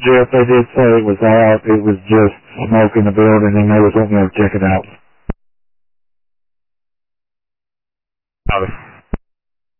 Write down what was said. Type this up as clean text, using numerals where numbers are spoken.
Jeff, they did say it was out. It was just smoke in the building, and they was wanting to check it out.